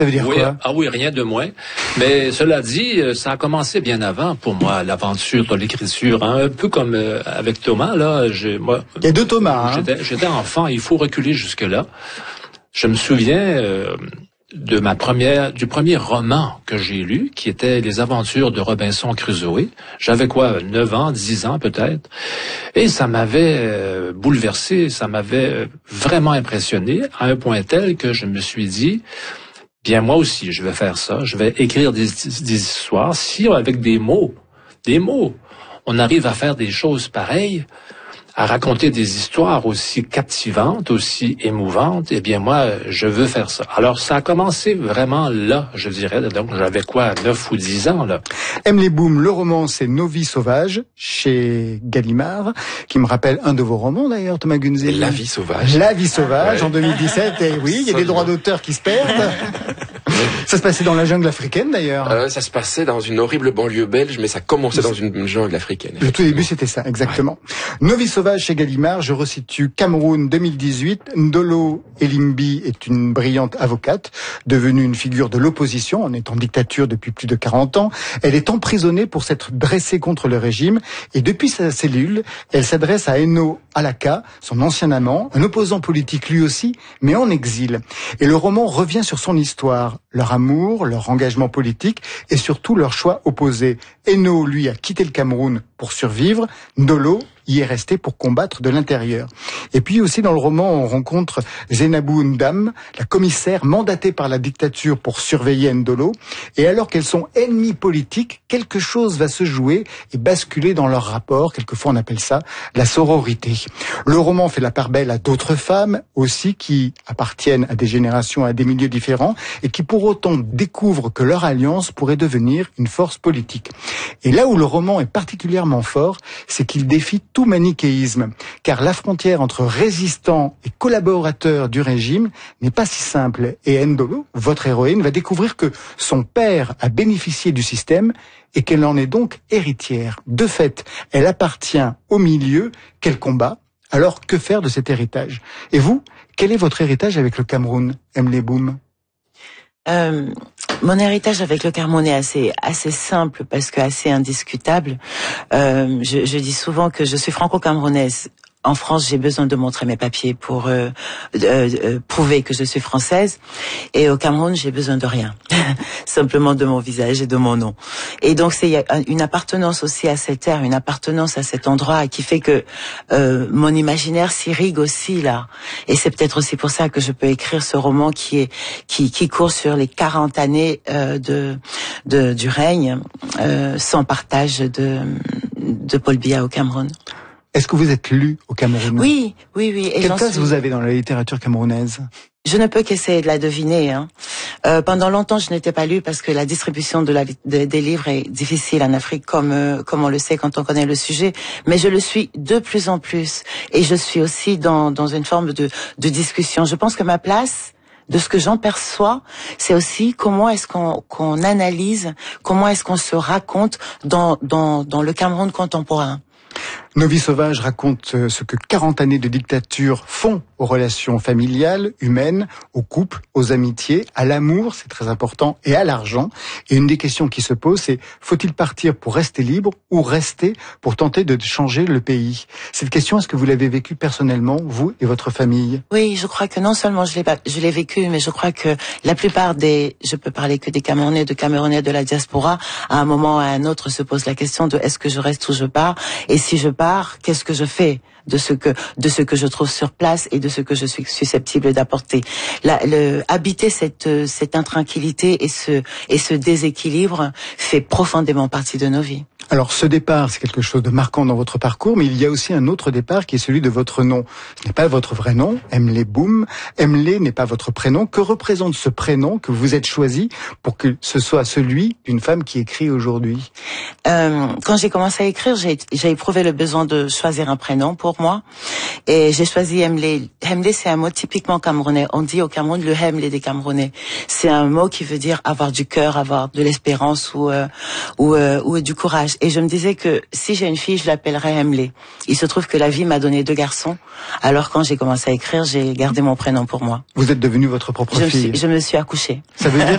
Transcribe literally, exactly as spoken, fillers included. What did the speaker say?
Ça veut dire oui, quoi? Ah oui, rien de moins. Mais cela dit, ça a commencé bien avant pour moi, l'aventure de l'écriture. Hein, un peu comme euh, avec Thomas, là. Je, moi, il y a deux Thomas. Hein? J'étais, j'étais enfant, il faut reculer jusque-là. Je me souviens euh, de ma première, du premier roman que j'ai lu, qui était Les Aventures de Robinson Crusoe. J'avais quoi, neuf ans, dix ans peut-être. Et ça m'avait euh, bouleversé, ça m'avait vraiment impressionné, à un point tel que je me suis dit, bien moi aussi, je vais faire ça, je vais écrire des, des histoires. Si avec des mots, des mots, on arrive à faire des choses pareilles, à raconter des histoires aussi captivantes, aussi émouvantes, eh bien moi, je veux faire ça. Alors ça a commencé vraiment là, je dirais, donc j'avais quoi, neuf ou dix ans là. Emily Boom, le roman c'est Nos vies sauvages, chez Gallimard, qui me rappelle un de vos romans d'ailleurs, Thomas Gunzel. La vie sauvage. La vie sauvage, ouais. En deux mille dix-sept, et oui, il y a des droits d'auteur qui se perdent. Ça se passait dans la jungle africaine d'ailleurs. Euh, ça se passait dans une horrible banlieue belge, mais ça commençait dans une jungle africaine. Le tout début c'était ça, exactement. Ouais. Nos vies sauvages chez Gallimard, je resitue Cameroun deux mille dix-huit. Ndolo Elimbi est une brillante avocate, devenue une figure de l'opposition, en étant en dictature depuis plus de quarante ans. Elle est emprisonnée pour s'être dressée contre le régime, et depuis sa cellule, elle s'adresse à Eno Alaka, son ancien amant, un opposant politique lui aussi, mais en exil. Et le roman revient sur son histoire, leur amour, leur engagement politique et surtout leur choix opposés. Eno, lui, a quitté le Cameroun pour survivre. Ndolo y est resté pour combattre de l'intérieur. Et puis aussi dans le roman, on rencontre Zainabou Ndam, la commissaire mandatée par la dictature pour surveiller Ndolo. Et alors qu'elles sont ennemies politiques, quelque chose va se jouer et basculer dans leur rapport. Quelquefois on appelle ça la sororité. Le roman fait la part belle à d'autres femmes aussi qui appartiennent à des générations, à des milieux différents et qui pour autant découvrent que leur alliance pourrait devenir une force politique. Et là où le roman est particulièrement fort, c'est qu'il défie tout manichéisme, car la frontière entre résistants et collaborateurs du régime n'est pas si simple. Et Ndolo, votre héroïne, va découvrir que son père a bénéficié du système et qu'elle en est donc héritière. De fait, elle appartient au milieu qu'elle combat. Alors, que faire de cet héritage? Et vous, quel est votre héritage avec le Cameroun, Emily Boom? Euh, mon héritage avec le Cameroun est assez assez simple parce que assez indiscutable. Euh, je, je dis souvent que je suis franco-camerounaise. En France, j'ai besoin de montrer mes papiers pour euh, euh, euh, prouver que je suis française. Et au Cameroun, j'ai besoin de rien, simplement de mon visage et de mon nom. Et donc, c'est une appartenance aussi à cette terre, une appartenance à cet endroit qui fait que euh, mon imaginaire s'irrigue aussi là. Et c'est peut-être aussi pour ça que je peux écrire ce roman qui est qui, qui court sur les quarante années euh, de, de du règne euh, sans partage de de Paul Biya au Cameroun. Est-ce que vous êtes lu au Cameroun? Oui, oui, oui. Et quelle place suis... vous avez dans la littérature camerounaise? Je ne peux qu'essayer de la deviner. Hein. Euh, pendant longtemps, je n'étais pas lu parce que la distribution de la, de, des livres est difficile en Afrique, comme euh, comme on le sait quand on connaît le sujet. Mais je le suis de plus en plus, et je suis aussi dans dans une forme de de discussion. Je pense que ma place, de ce que j'en perçois, c'est aussi comment est-ce qu'on qu'on analyse, comment est-ce qu'on se raconte dans dans dans le Cameroun contemporain. Nos vies sauvages racontent ce que quarante années de dictature font aux relations familiales, humaines, aux couples, aux amitiés, à l'amour, c'est très important, et à l'argent. Et une des questions qui se pose, c'est faut-il partir pour rester libre ou rester pour tenter de changer le pays? Cette question, est-ce que vous l'avez vécue personnellement, vous et votre famille? Oui, je crois que non seulement je l'ai je l'ai vécu, mais je crois que la plupart des, je peux parler que des Camerounais, de Camerounais de la diaspora, à un moment ou à un autre se pose la question de est-ce que je reste ou je pars? Et si je pars, qu'est-ce que je fais de ce que de ce que je trouve sur place et de ce que je suis susceptible d'apporter? La, le, habiter cette cette intranquillité et ce et ce déséquilibre fait profondément partie de nos vies. Alors ce départ, c'est quelque chose de marquant dans votre parcours, mais il y a aussi un autre départ qui est celui de votre nom. Ce n'est pas votre vrai nom, Emily Boom. Emily n'est pas votre prénom. Que représente ce prénom que vous êtes choisi pour que ce soit celui d'une femme qui écrit aujourd'hui? euh, Quand j'ai commencé à écrire, j'ai j'ai éprouvé le besoin de choisir un prénom pour moi, et j'ai choisi Emily. Emily, c'est un mot typiquement camerounais. On dit au Cameroun le Emily des Camerounais. C'est un mot qui veut dire avoir du cœur, avoir de l'espérance ou euh, ou, euh, ou du courage. Et je me disais que si j'ai une fille, je l'appellerais Emily. Il se trouve que la vie m'a donné deux garçons. Alors quand j'ai commencé à écrire, j'ai gardé mon prénom pour moi. Vous êtes devenue votre propre je fille. Me suis, je me suis accouchée. Ça veut dire